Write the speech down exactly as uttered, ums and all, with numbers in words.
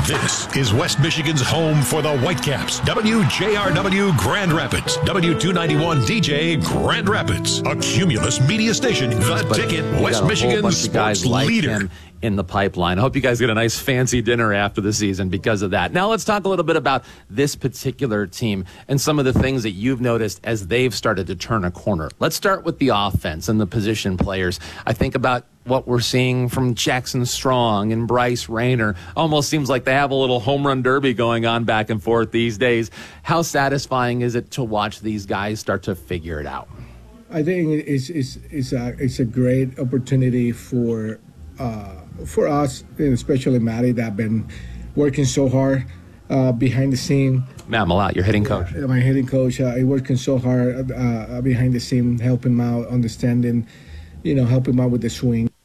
This is West Michigan's home for the Whitecaps. W J R W Grand Rapids. W two ninety-one D J Grand Rapids. A Cumulus media station. The But Ticket. we West got a Michigan's whole bunch of guys sports like leader. him in the pipeline. I hope you guys get a nice fancy dinner after the season because of that. Now let's talk a little bit about this particular team and some of the things that you've noticed as they've started to turn a corner. Let's start with the offense and the position players. I think about what we're seeing from Jackson Strong and Bryce Rayner. Almost seems like they have a little home run derby going on back and forth these days. How satisfying is it to watch these guys start to figure it out? I think it's it's it's a it's a great opportunity for uh, for us, and especially Matty, that have been working so hard uh, behind the scene. Matt Malott, your hitting coach. Uh, my hitting coach, uh, working so hard uh, behind the scene, helping him out, understanding, you know, helping him out with the swing.